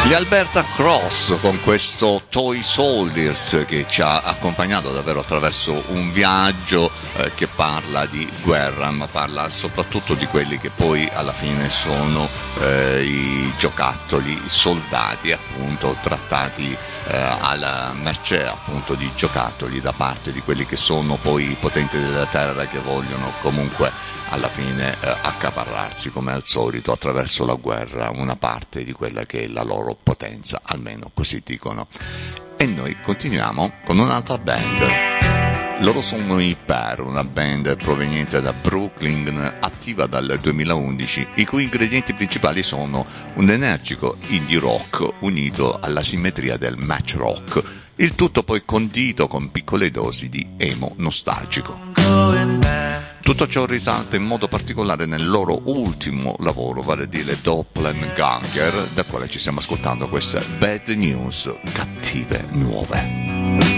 Gli Alberta Cross con questo Toy Soldiers che ci ha accompagnato davvero attraverso un viaggio che parla di guerra, ma parla soprattutto di quelli che poi alla fine sono i giocattoli, i soldati appunto trattati alla mercé appunto di giocattoli da parte di quelli che sono poi i potenti della terra, che vogliono comunque alla fine accaparrarsi come al solito attraverso la guerra una parte di quella che è la loro potenza, almeno così dicono. E noi continuiamo con un'altra band. Loro sono i Per, una band proveniente da Brooklyn, attiva dal 2011, i cui ingredienti principali sono un energico indie rock unito alla simmetria del match rock, il tutto poi condito con piccole dosi di emo nostalgico. Tutto ciò risalta in modo particolare nel loro ultimo lavoro, vale a dire Doppelganger, da quale ci stiamo ascoltando queste Bad News, cattive nuove.